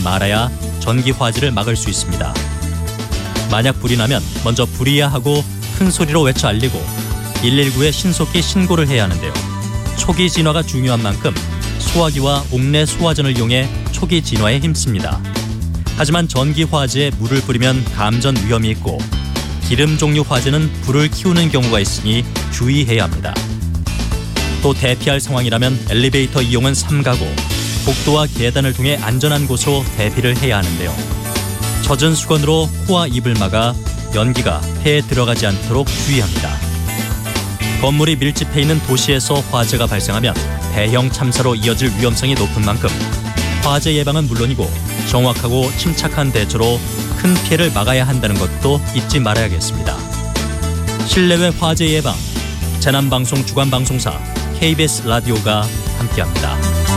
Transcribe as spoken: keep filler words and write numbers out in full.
말아야 전기 화재를 막을 수 있습니다. 만약 불이 나면 먼저 불이야 하고 큰 소리로 외쳐 알리고 일일구에 신속히 신고를 해야 하는데요. 초기 진화가 중요한 만큼 소화기와 옥내 소화전을 이용해 초기 진화에 힘씁니다. 하지만 전기 화재에 물을 뿌리면 감전 위험이 있고 기름 종류 화재는 불을 키우는 경우가 있으니 주의해야 합니다. 또 대피할 상황이라면 엘리베이터 이용은 삼가고 복도와 계단을 통해 안전한 곳으로 대피를 해야 하는데요. 젖은 수건으로 코와 입을 막아 연기가 폐에 들어가지 않도록 주의합니다. 건물이 밀집해 있는 도시에서 화재가 발생하면 대형 참사로 이어질 위험성이 높은 만큼 화재 예방은 물론이고 정확하고 침착한 대처로 큰 피해를 막아야 한다는 것도 잊지 말아야겠습니다. 실내외 화재 예방, 재난방송 주간방송사 케이비에스 라디오가 함께합니다.